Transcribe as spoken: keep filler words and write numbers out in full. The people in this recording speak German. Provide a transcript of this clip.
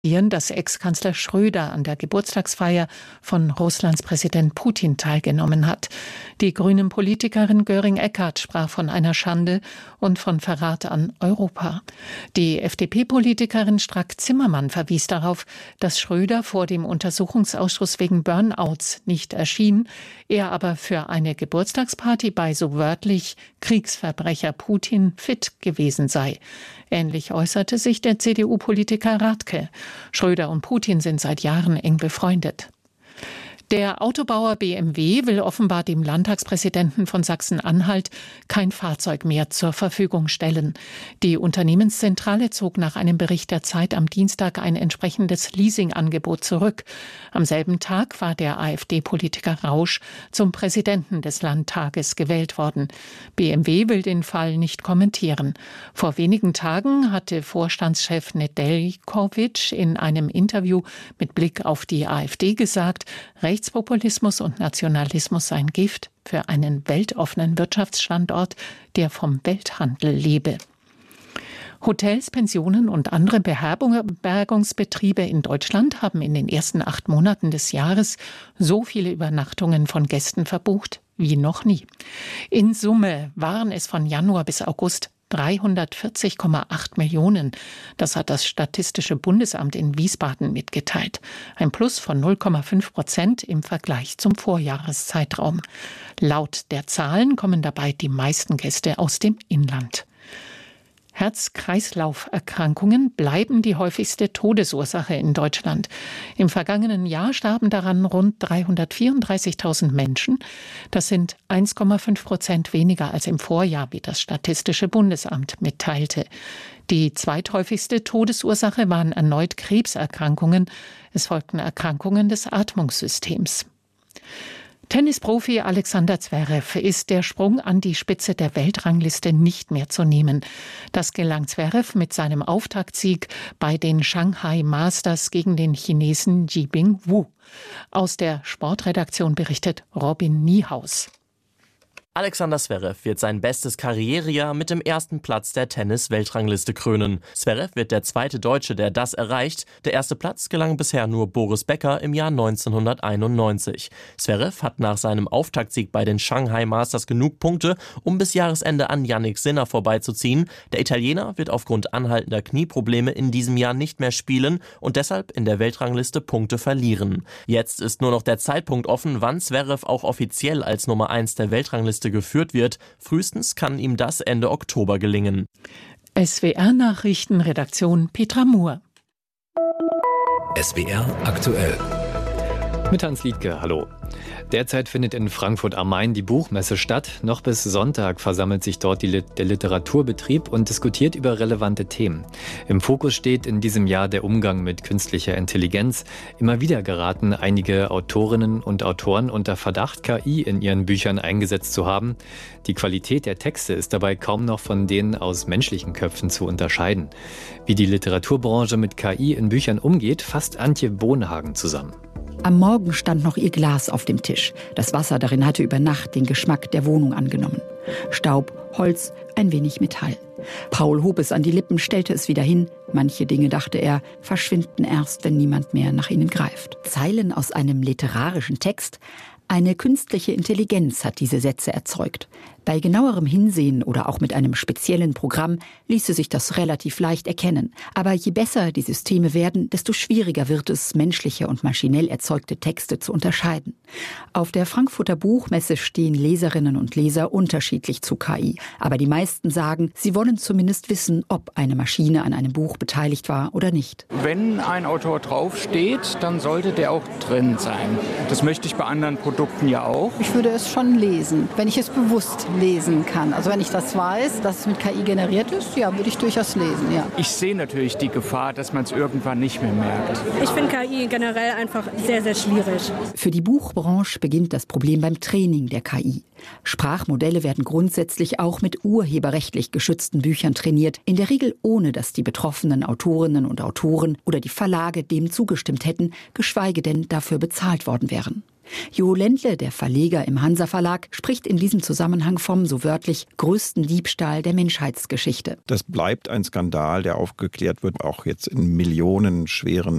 dass Ex-Kanzler Schröder an der Geburtstagsfeier von Russlands Präsident Putin teilgenommen hat. Die Grünen-Politikerin Göring-Eckardt sprach von einer Schande und von Verrat an Europa. Die F D P-Politikerin Strack-Zimmermann verwies darauf, dass Schröder vor dem Untersuchungsausschuss wegen Burnouts nicht erschien, er aber für eine Geburtstagsparty bei so wörtlich Kriegsverbrecher Putin fit gewesen sei. Ähnlich äußerte sich der C D U-Politiker Radke. Schröder und Putin sind seit Jahren eng befreundet. Der Autobauer B M W will offenbar dem Landtagspräsidenten von Sachsen-Anhalt kein Fahrzeug mehr zur Verfügung stellen. Die Unternehmenszentrale zog nach einem Bericht der Zeit am Dienstag ein entsprechendes Leasingangebot zurück. Am selben Tag war der AfD-Politiker Rausch zum Präsidenten des Landtages gewählt worden. B M W will den Fall nicht kommentieren. Vor wenigen Tagen hatte Vorstandschef Nedeljkovic in einem Interview mit Blick auf die AfD gesagt, Rechtspopulismus und Nationalismus seien Gift für einen weltoffenen Wirtschaftsstandort, der vom Welthandel lebe. Hotels, Pensionen und andere Beherbergungsbetriebe in Deutschland haben in den ersten acht Monaten des Jahres so viele Übernachtungen von Gästen verbucht wie noch nie. In Summe waren es von Januar bis August dreihundertvierzig Komma acht Millionen. Das hat das Statistische Bundesamt in Wiesbaden mitgeteilt. Ein Plus von null Komma fünf Prozent im Vergleich zum Vorjahreszeitraum. Laut der Zahlen kommen dabei die meisten Gäste aus dem Inland. Herz-Kreislauf-Erkrankungen bleiben die häufigste Todesursache in Deutschland. Im vergangenen Jahr starben daran rund dreihundertvierunddreißigtausend Menschen. Das sind eins Komma fünf Prozent weniger als im Vorjahr, wie das Statistische Bundesamt mitteilte. Die zweithäufigste Todesursache waren erneut Krebserkrankungen. Es folgten Erkrankungen des Atmungssystems. Tennisprofi Alexander Zverev ist der Sprung an die Spitze der Weltrangliste nicht mehr zu nehmen. Das gelang Zverev mit seinem Auftaktsieg bei den Shanghai Masters gegen den Chinesen Yibing Wu. Aus der Sportredaktion berichtet Robin Niehaus. Alexander Zverev wird sein bestes Karrierejahr mit dem ersten Platz der Tennis-Weltrangliste krönen. Zverev wird der zweite Deutsche, der das erreicht. Der erste Platz gelang bisher nur Boris Becker im Jahr neunzehnhunderteinundneunzig. Zverev hat nach seinem Auftaktsieg bei den Shanghai Masters genug Punkte, um bis Jahresende an Jannik Sinner vorbeizuziehen. Der Italiener wird aufgrund anhaltender Knieprobleme in diesem Jahr nicht mehr spielen und deshalb in der Weltrangliste Punkte verlieren. Jetzt ist nur noch der Zeitpunkt offen, wann Zverev auch offiziell als Nummer eins der Weltrangliste geführt wird. Frühestens kann ihm das Ende Oktober gelingen. S W R-Nachrichten, Redaktion Petra Muhr. S W R aktuell. Mit Hans Liedke, hallo. Derzeit findet in Frankfurt am Main die Buchmesse statt. Noch bis Sonntag versammelt sich dort die Lit- der Literaturbetrieb und diskutiert über relevante Themen. Im Fokus steht in diesem Jahr der Umgang mit künstlicher Intelligenz. Immer wieder geraten einige Autorinnen und Autoren unter Verdacht, K I in ihren Büchern eingesetzt zu haben. Die Qualität der Texte ist dabei kaum noch von denen aus menschlichen Köpfen zu unterscheiden. Wie die Literaturbranche mit K I in Büchern umgeht, fasst Antje Bohnhagen zusammen. Am Morgen stand noch ihr Glas auf dem Tisch. Das Wasser darin hatte über Nacht den Geschmack der Wohnung angenommen. Staub, Holz, ein wenig Metall. Paul hob es an die Lippen, stellte es wieder hin. Manche Dinge, dachte er, verschwinden erst, wenn niemand mehr nach ihnen greift. Zeilen aus einem literarischen Text. Eine künstliche Intelligenz hat diese Sätze erzeugt. Bei genauerem Hinsehen oder auch mit einem speziellen Programm ließe sich das relativ leicht erkennen. Aber je besser die Systeme werden, desto schwieriger wird es, menschliche und maschinell erzeugte Texte zu unterscheiden. Auf der Frankfurter Buchmesse stehen Leserinnen und Leser unterschiedlich zu K I. Aber die meisten sagen, sie wollen zumindest wissen, ob eine Maschine an einem Buch beteiligt war oder nicht. Wenn ein Autor draufsteht, dann sollte der auch drin sein. Das möchte ich bei anderen Produkten ja auch. Ich würde es schon lesen, wenn ich es bewusst lesen kann. Also wenn ich das weiß, dass es mit K I generiert ist, ja, würde ich durchaus lesen, ja. Ich sehe natürlich die Gefahr, dass man es irgendwann nicht mehr merkt. Ich finde K I generell einfach sehr, sehr schwierig. Für die Buchbranche beginnt das Problem beim Training der K I. Sprachmodelle werden grundsätzlich auch mit urheberrechtlich geschützten Büchern trainiert, in der Regel ohne, dass die betroffenen Autorinnen und Autoren oder die Verlage dem zugestimmt hätten, geschweige denn dafür bezahlt worden wären. Jo Ländle, der Verleger im Hansa Verlag, spricht in diesem Zusammenhang vom, so wörtlich, größten Diebstahl der Menschheitsgeschichte. Das bleibt ein Skandal, der aufgeklärt wird, auch jetzt in millionenschweren